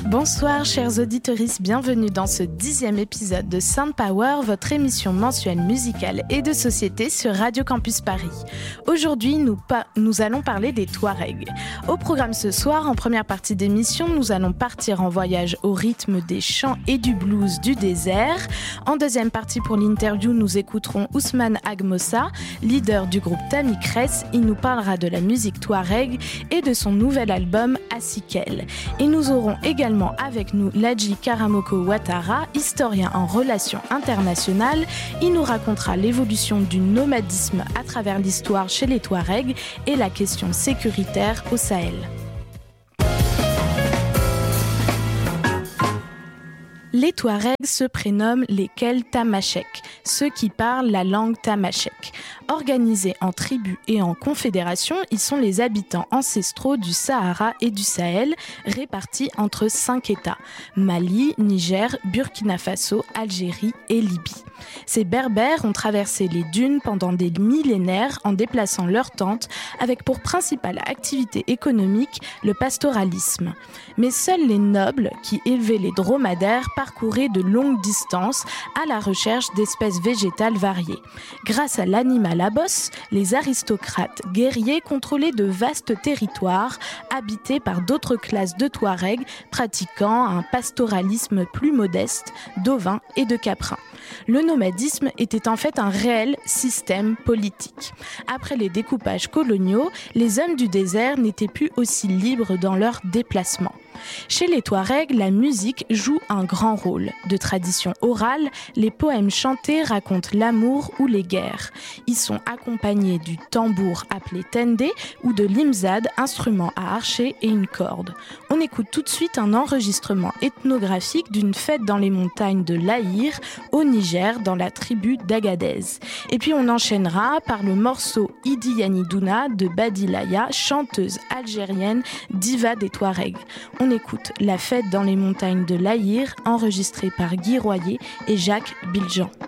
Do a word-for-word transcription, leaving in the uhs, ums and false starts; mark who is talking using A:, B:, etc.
A: Bonsoir chers auditeurs, bienvenue dans ce dixième épisode de Sound Power, votre émission mensuelle musicale et de société sur Radio Campus Paris. Aujourd'hui, nous, pa- nous allons parler des Touaregs. Au programme ce soir, en première partie d'émission, nous allons partir en voyage au rythme des chants et du blues du désert. En deuxième partie pour l'interview, nous écouterons Ousmane Agmossa, leader du groupe Tami Kress. Il nous parlera de la musique Touareg et de son nouvel album Asikel. Et nous aurons également avec nous Ladji Karamoko Ouattara, historien en relations internationales. Il nous racontera l'évolution du nomadisme à travers l'histoire chez les Touaregs et la question sécuritaire au Sahel. Les Touaregs se prénomment les Kel Tamashek, ceux qui parlent la langue tamashek. Organisés en tribus et en confédérations, ils sont les habitants ancestraux du Sahara et du Sahel, répartis entre cinq États, Mali, Niger, Burkina Faso, Algérie et Libye. Ces Berbères ont traversé les dunes pendant des millénaires en déplaçant leurs tentes avec pour principale activité économique le pastoralisme. Mais seuls les nobles, qui élevaient les dromadaires, parcouraient de longues distances à la recherche d'espèces végétales variées. Grâce à l'animal à bosse, les aristocrates guerriers contrôlaient de vastes territoires habités par d'autres classes de Touaregs pratiquant un pastoralisme plus modeste d'ovins et de caprins. Le nomadisme était en fait un réel système politique. Après les découpages coloniaux, les hommes du désert n'étaient plus aussi libres dans leurs déplacements. Chez les Touaregs, la musique joue un grand rôle. De tradition orale, les poèmes chantés racontent l'amour ou les guerres. Ils sont accompagnés du tambour appelé tendé ou de l'imzad, instrument à archer et une corde. On écoute tout de suite un enregistrement ethnographique d'une fête dans les montagnes de l'Aïr, au Niger, dans la tribu d'Agadez. Et puis on enchaînera par le morceau Idi Yanidouna de Badilaya, chanteuse algérienne, diva des Touaregs. On écoute La fête dans les montagnes de l'Aïr, enregistrée par Guy Royer et Jacques Biljan.